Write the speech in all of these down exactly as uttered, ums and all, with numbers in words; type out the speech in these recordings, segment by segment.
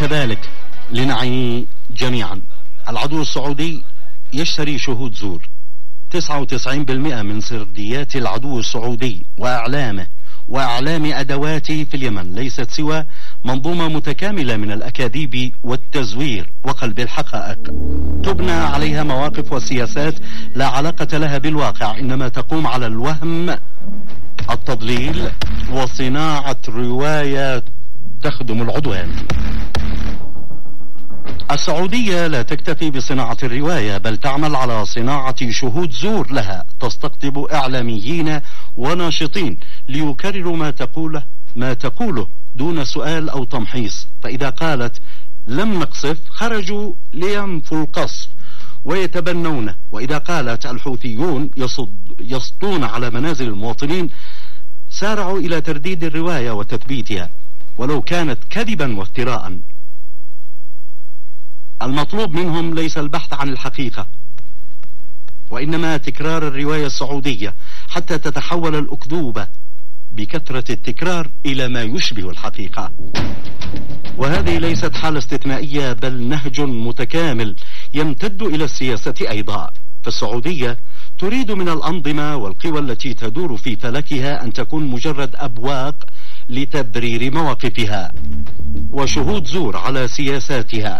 وكذلك لنعي جميعا العدو السعودي يشتري شهود زور. تسعة وتسعين بالمئة من سرديات العدو السعودي وإعلامه وإعلام أدواته في اليمن ليست سوى منظومة متكاملة من الأكاذيب والتزوير وقلب الحقائق، تبنى عليها مواقف وسياسات لا علاقة لها بالواقع، إنما تقوم على الوهم، التضليل، وصناعة رواية تخدم العدوان. السعودية لا تكتفي بصناعة الرواية، بل تعمل على صناعة شهود زور لها، تستقطب إعلاميين وناشطين ليكرروا ما تقوله ما تقوله دون سؤال أو تمحيص، فإذا قالت لم نقصف خرجوا لينفوا القصف ويتبنونه، وإذا قالت الحوثيون يصد يسطون على منازل المواطنين سارعوا إلى ترديد الرواية وتثبيتها ولو كانت كذبا وافتراء. المطلوب منهم ليس البحث عن الحقيقة، وإنما تكرار الرواية السعودية حتى تتحول الأكذوبة بكثرة التكرار إلى ما يشبه الحقيقة. وهذه ليست حالة استثنائية، بل نهج متكامل يمتد إلى السياسة أيضا. فالسعودية تريد من الأنظمة والقوى التي تدور في فلكها أن تكون مجرد أبواق لتبرير مواقفها وشهود زور على سياساتها.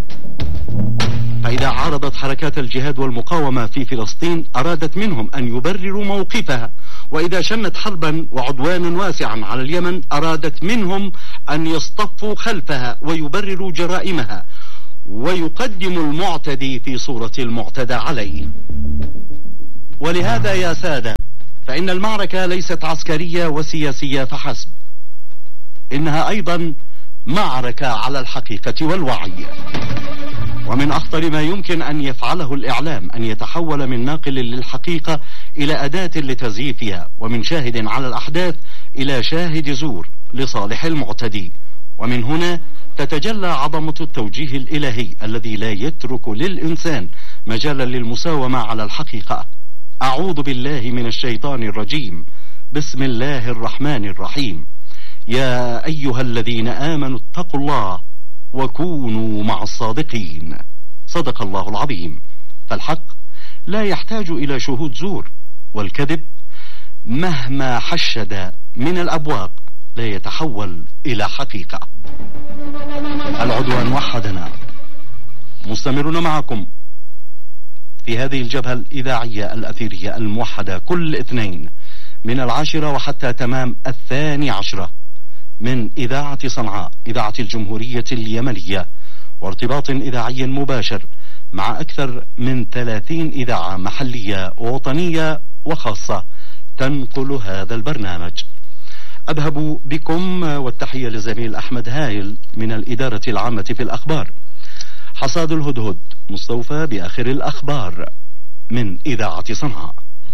فإذا عارضت حركات الجهاد والمقاومة في فلسطين أرادت منهم أن يبرروا موقفها، وإذا شنت حربا وعدوانا واسعا على اليمن أرادت منهم أن يصطفوا خلفها ويبرروا جرائمها ويقدموا المعتدي في صورة المعتدى عليه. ولهذا يا سادة فإن المعركة ليست عسكرية وسياسية فحسب، إنها أيضا معركة على الحقيقة والوعي. ومن أخطر ما يمكن أن يفعله الإعلام أن يتحول من ناقل للحقيقة إلى أداة لتزييفها، ومن شاهد على الأحداث إلى شاهد زور لصالح المعتدي. ومن هنا تتجلى عظمة التوجيه الإلهي الذي لا يترك للإنسان مجالا للمساومة على الحقيقة. أعوذ بالله من الشيطان الرجيم، بسم الله الرحمن الرحيم. يا أيها الذين آمنوا اتقوا الله وكونوا مع الصادقين. صدق الله العظيم. فالحق لا يحتاج إلى شهود زور، والكذب مهما حشد من الأبواق لا يتحول إلى حقيقة. العدوان وحدنا. مستمرون معكم في هذه الجبهة الإذاعية الأثيرية الموحدة كل اثنين من العاشرة وحتى تمام الثاني عشرة من إذاعة صنعاء، إذاعة الجمهورية اليمنية، وارتباط إذاعي مباشر مع أكثر من ثلاثين إذاعة محلية ووطنية وخاصة تنقل هذا البرنامج. أذهب بكم والتحية لزميل أحمد هايل من الإدارة العامة في الأخبار. حصاد الهدهد مستوفى بآخر الأخبار من إذاعة صنعاء.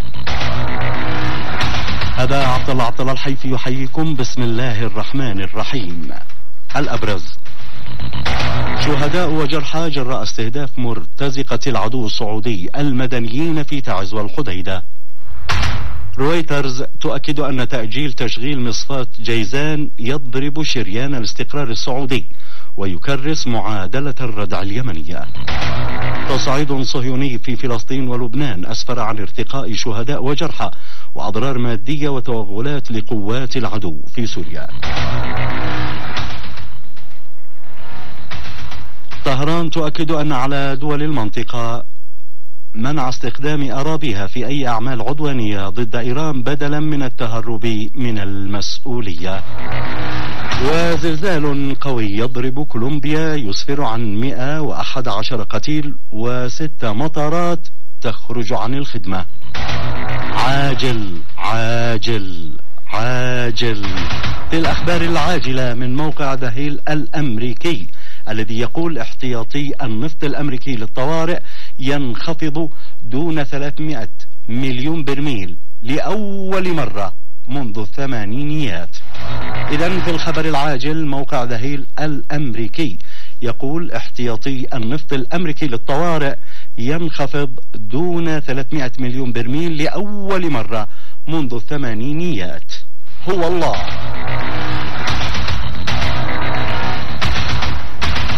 هذا عبد الله عبد الله الحيفي يحييكم. بسم الله الرحمن الرحيم. الأبرز: شهداء وجرحى جراء استهداف مرتزقة العدو السعودي المدنيين في تعز والحديدة. رويترز تؤكد أن تأجيل تشغيل مصفاة جيزان يضرب شريان الاستقرار السعودي ويكرس معادلة الردع اليمنية. تصعيد صهيوني في فلسطين ولبنان أسفر عن ارتقاء شهداء وجرحى وأضرار مادية وتوغلات لقوات العدو في سوريا. طهران تؤكد أن على دول المنطقة منع استخدام أراضيها في أي أعمال عدوانية ضد إيران بدلا من التهرب من المسؤولية. وزلزال قوي يضرب كولومبيا يسفر عن مئة وأحد عشر قتيل وست مطارات تخرج عن الخدمة. عاجل عاجل عاجل في الأخبار العاجلة من موقع دهيل الأمريكي الذي يقول احتياطي النفط الأمريكي للطوارئ ينخفض دون ثلاثمائة مليون برميل لأول مرة منذ الثمانينيات. إذن في الخبر العاجل موقع دهيل الأمريكي يقول احتياطي النفط الأمريكي للطوارئ ينخفض دون ثلاثمائة مليون برميل لأول مرة منذ الثمانينيات. هو الله.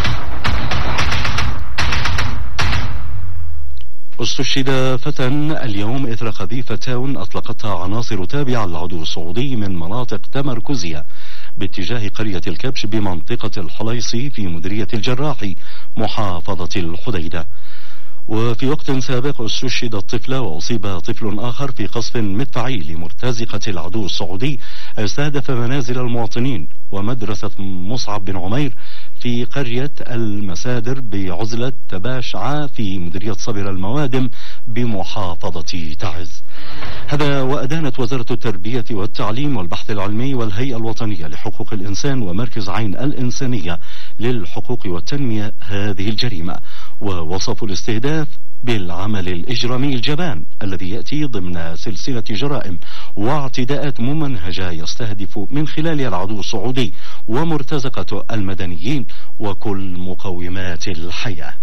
استشهد فتى اليوم إثر قذيفة أطلقتها عناصر تابعة للعدو السعودي من مناطق تمركزها باتجاه قرية الكبش بمنطقة الحليصي في مديرية الجراح محافظة الحديدة. وفي وقت سابق استشهد الطفل وأصيب طفل آخر في قصف مدفعي لمرتزقة العدو السعودي استهدف منازل المواطنين ومدرسة مصعب بن عمير في قرية المسادر بعزلة تباشعة في مديرية صبر الموادم بمحافظة تعز. هذا وأدانت وزارة التربية والتعليم والبحث العلمي والهيئة الوطنية لحقوق الإنسان ومركز عين الإنسانية للحقوق والتنمية هذه الجريمة، ووصفوا الاستهداف بالعمل الإجرامي الجبان الذي يأتي ضمن سلسلة جرائم واعتداءات ممنهجة يستهدف من خلالها العدو السعودي ومرتزقة المدنيين وكل مقومات الحياة.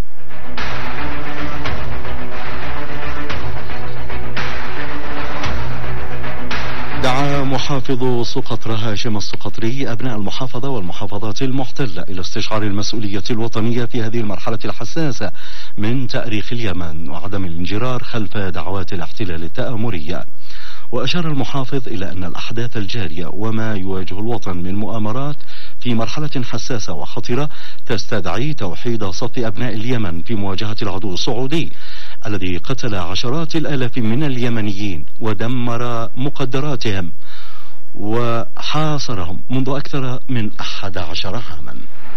دعا محافظ سقطرى هاشم السقطري أبناء المحافظة والمحافظات المحتلة إلى استشعار المسؤولية الوطنية في هذه المرحلة الحساسة من تأريخ اليمن وعدم الانجرار خلف دعوات الاحتلال التآمرية. وأشار المحافظ إلى أن الأحداث الجارية وما يواجه الوطن من مؤامرات في مرحلة حساسة وخطرة تستدعي توحيد صف أبناء اليمن في مواجهة العدو السعودي الذي قتل عشرات الآلاف من اليمنيين ودمر مقدراتهم وحاصرهم منذ أكثر من أحد عشر عاما.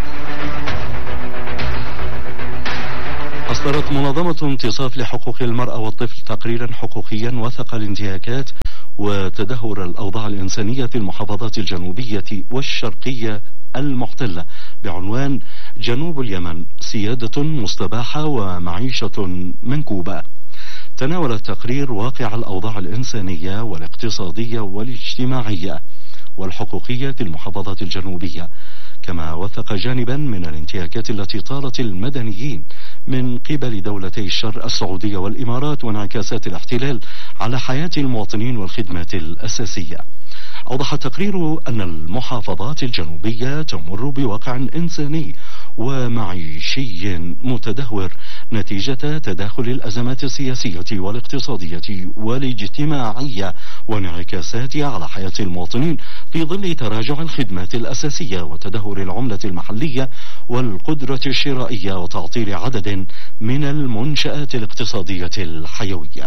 أصدرت منظمة انتصاف لحقوق المرأة والطفل تقريرا حقوقيا وثق الانتهاكات وتدهور الأوضاع الإنسانية في المحافظات الجنوبية والشرقية المحتلة بعنوان جنوب اليمن سيادة مستباحة ومعيشة منكوبة. تناول التقرير واقع الأوضاع الإنسانية والاقتصادية والاجتماعية والحقوقية في المحافظات الجنوبية، كما وثق جانبا من الانتهاكات التي طالت المدنيين من قبل دولتي الشر السعودية والإمارات وانعكاسات الاحتلال على حياة المواطنين والخدمات الأساسية. أوضح التقرير أن المحافظات الجنوبية تمر بواقع إنساني ومعيشي متدهور نتيجة تداخل الأزمات السياسية والاقتصادية والاجتماعية وانعكاساتها على حياة المواطنين في ظل تراجع الخدمات الأساسية وتدهور العملة المحلية والقدرة الشرائية وتعطيل عدد من المنشآت الاقتصادية الحيوية.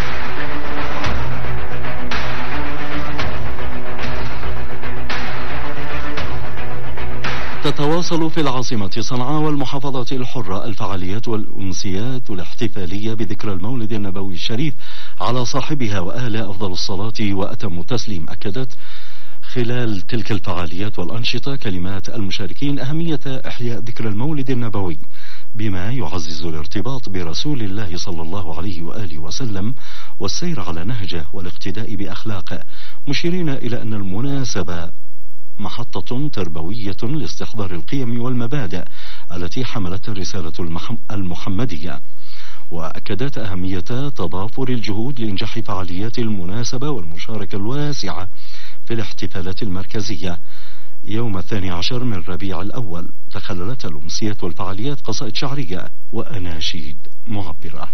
تتواصل في العاصمة صنعاء والمحافظات الحرة الفعاليات والأمسيات الاحتفالية بذكرى المولد النبوي الشريف على صاحبها وأهله أفضل الصلاة وأتم التسليم. أكدت خلال تلك الفعاليات والأنشطة كلمات المشاركين أهمية إحياء ذكرى المولد النبوي بما يعزز الارتباط برسول الله صلى الله عليه وآله وسلم والسير على نهجه والاقتداء بأخلاقه، مشيرين إلى أن المناسبة محطة تربوية لاستحضار القيم والمبادئ التي حملتها الرسالة المحمدية. وأكدت أهمية تضافر الجهود لإنجاح فعاليات المناسبة والمشاركة الواسعة في الاحتفالات المركزية. يوم الثاني عشر من ربيع الأول تخللت الأمسيات والفعاليات قصائد شعرية وأناشيد معبرة.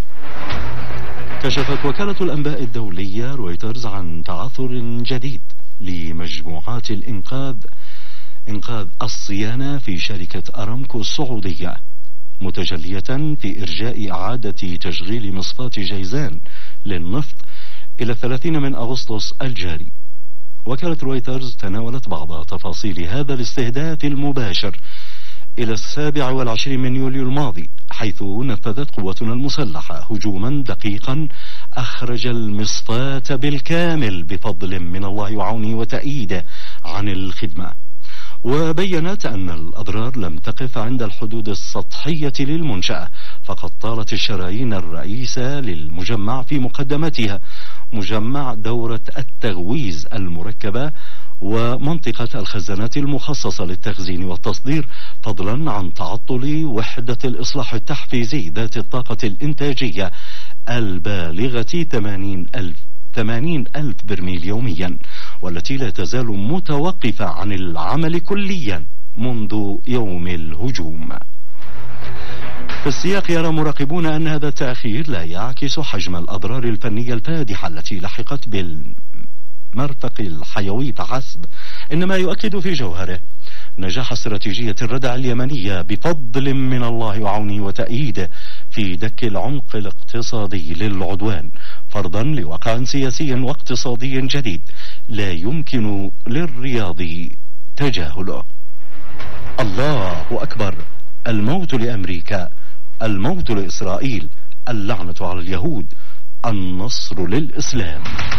كشفت وكالة الأنباء الدولية رويترز عن تعثر جديد لمجموعات الإنقاذ إنقاذ الصيانة في شركة أرامكو السعودية، متجلية في إرجاء إعادة تشغيل مصفاة جيزان للنفط إلى ثلاثين من أغسطس الجاري. وكالة رويترز تناولت بعض تفاصيل هذا الاستهداف المباشر إلى السابع والعشرين من يوليو الماضي، حيث نفذت قوتنا المسلحة هجوما دقيقا أخرج المصفاة بالكامل بفضل من الله وعونه وتأييده عن الخدمة. وبينت أن الأضرار لم تقف عند الحدود السطحية للمنشأة، فقد طالت الشرايين الرئيسة للمجمع في مقدمتها مجمع دورة التغويز المركبة ومنطقة الخزانات المخصصة للتخزين والتصدير، فضلا عن تعطل وحدة الإصلاح التحفيزي ذات الطاقة الإنتاجية البالغة ثمانين ألف ثمانين ألف برميل يوميا، والتي لا تزال متوقفة عن العمل كليا منذ يوم الهجوم. في السياق يرى مراقبون أن هذا التأخير لا يعكس حجم الأضرار الفنية الفادحة التي لحقت بالمرفق الحيوي فحسب، إنما يؤكد في جوهره نجاح استراتيجية الردع اليمنية بفضل من الله وعونه وتأييده في دك العمق الاقتصادي للعدوان، فرضا لواقع سياسي واقتصادي جديد لا يمكن للرياض تجاهله. الله أكبر، الموت لأمريكا، الموت لإسرائيل، اللعنة على اليهود، النصر للإسلام.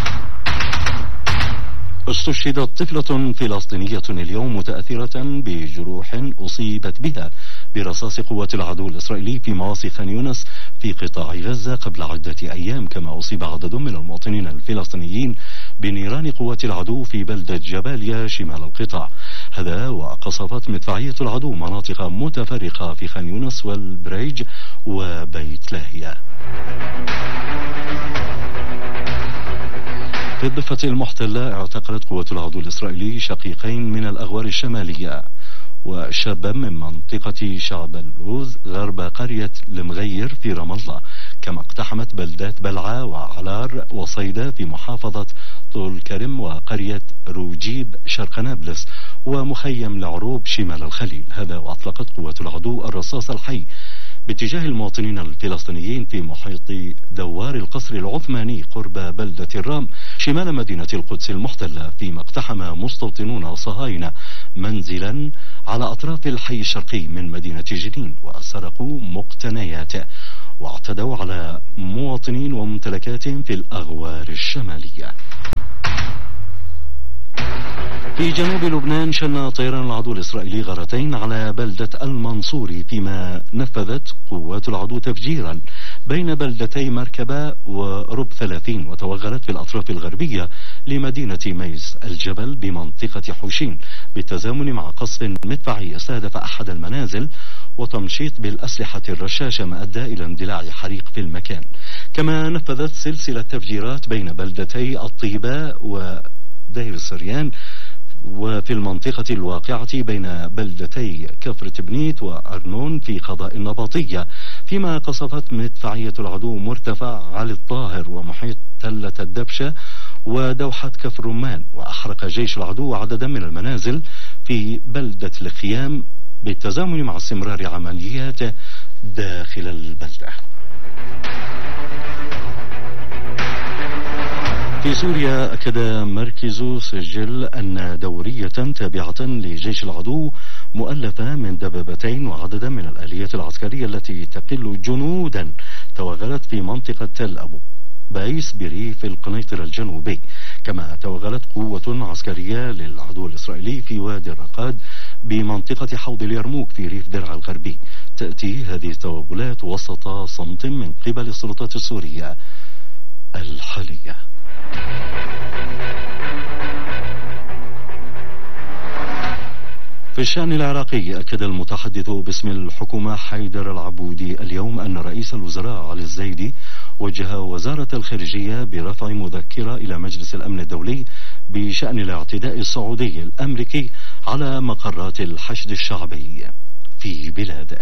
استشهدت طفلة فلسطينية اليوم متأثرة بجروح أصيبت بها برصاص قوات العدو الإسرائيلي في مواصي خان يونس في قطاع غزة قبل عدة أيام، كما أصيب عدد من المواطنين الفلسطينيين بنيران قوات العدو في بلدة جباليا شمال القطاع. هذا وقصفت مدفعية العدو مناطق متفرقة في خان يونس والبريج وبيت لاهيا. في الضفة المحتلة اعتقلت قوات العدو الإسرائيلي شقيقين من الأغوار الشمالية وشابا من منطقة شعب اللوز غرب قرية المغير في رام الله، كما اقتحمت بلدات بلعة وعلار وصيدا في محافظة طول كرم وقرية روجيب شرق نابلس ومخيم العروب شمال الخليل. هذا وأطلقت قوات العدو الرصاص الحي باتجاه المواطنين الفلسطينيين في محيط دوار القصر العثماني قرب بلدة الرام شمال مدينة القدس المحتلة، فيما اقتحم مستوطنون صهاينة منزلا على أطراف الحي الشرقي من مدينة جنين وسرقوا مقتنياته واعتدوا على مواطنين وممتلكاتهم في الأغوار الشمالية. في جنوب لبنان شن طيران العدو الإسرائيلي غارتين على بلدة المنصوري، فيما نفذت قوات العدو تفجيرا بين بلدتي مركبة ورب ثلاثين وتوغلت في الأطراف الغربية لمدينة ميس الجبل بمنطقة حوشين بالتزامن مع قصف مدفعي استهدف أحد المنازل وتمشيط بالأسلحة الرشاشة ما أدى إلى اندلاع حريق في المكان. كما نفذت سلسلة تفجيرات بين بلدتي الطيبة ودير السريان وفي المنطقة الواقعة بين بلدتي كفر تبنيت وأرنون في قضاء النباطية، فيما قصفت مدفعية العدو مرتفع علي الطاهر ومحيط تلة الدبشة ودوحة كفر رمان، وأحرق جيش العدو عددا من المنازل في بلدة الخيام بالتزامن مع استمرار عملياته داخل البلدة. في سوريا أكد مركز سجل أن دورية تابعة لجيش العدو مؤلفة من دبابتين وعددا من الآليات العسكرية التي تقل جنودا توغلت في منطقة تل أبو بايس بريف القنيطرة الجنوبي. كما توغلت قوة عسكرية للعدو الإسرائيلي في وادي الرقاد بمنطقة حوض اليرموك في ريف درعا الغربي. تأتي هذه التوغلات وسط صمت من قبل السلطات السورية الحالية. في الشأن العراقي أكد المتحدث باسم الحكومة حيدر العبودي اليوم أن رئيس الوزراء علي الزيدي وجه وزارة الخارجية برفع مذكرة إلى مجلس الأمن الدولي بشأن الاعتداء السعودي الأمريكي على مقرات الحشد الشعبي في بلاده.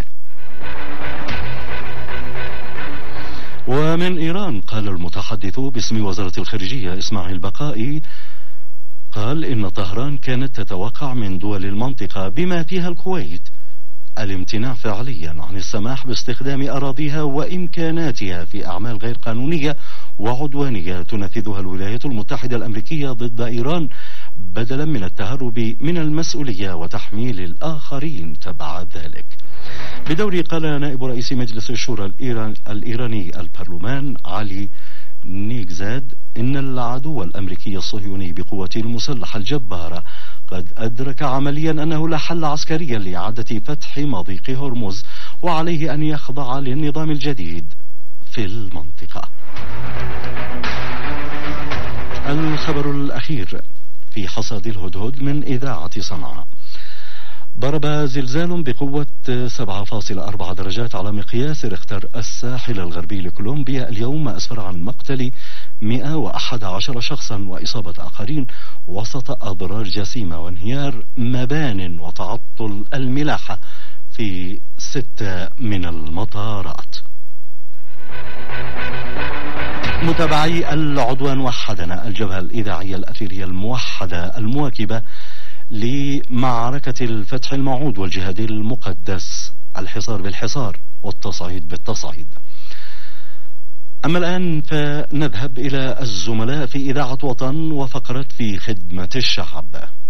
ومن إيران قال المتحدث باسم وزارة الخارجية إسماعيل بقائي قال إن طهران كانت تتوقع من دول المنطقة بما فيها الكويت الامتناع فعليا عن السماح باستخدام أراضيها وإمكاناتها في أعمال غير قانونية وعدوانية تنفذها الولايات المتحدة الأمريكية ضد إيران بدلا من التهرب من المسؤولية وتحميل الآخرين تبع ذلك. بدوري قال نائب رئيس مجلس الشورى الإيران الإيراني البرلمان علي نيكزاد إن العدو الأمريكي الصهيوني بقوته المسلحة الجبارة قد أدرك عمليا أنه لا حل عسكريا لإعادة فتح مضيق هرمز وعليه أن يخضع للنظام الجديد في المنطقة. الخبر الأخير في حصاد الهدهد من إذاعة صنعاء. ضرب زلزال بقوة سبعة فاصلة أربعة درجات على مقياس ريختر الساحل الغربي لكولومبيا اليوم أسفر عن مقتل مئة وأحد عشر شخصا وإصابة آخرين وسط أضرار جسيمة وانهيار مبان وتعطل الملاحة في ستة من المطارات. متابعي العدوان وحدنا، الجبهة الإذاعية الأثيرية الموحدة المواكبة لمعركة الفتح الموعود والجهاد المقدس، الحصار بالحصار والتصعيد بالتصعيد. أما الآن فنذهب إلى الزملاء في إذاعة وطن وفقرة في خدمة الشعب.